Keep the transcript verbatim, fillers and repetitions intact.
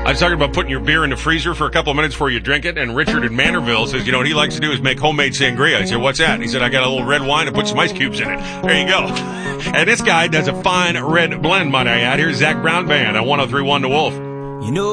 I was talking about putting your beer in the freezer for a couple of minutes before you drink it, and Richard in Manorville says, you know, what he likes to do is make homemade sangria. I said, what's that? He said, I got a little red wine and put some ice cubes in it. There you go. And this guy does a fine red blend, might I add. Here's Zach Brown Band on one oh three point one The Wolf. You know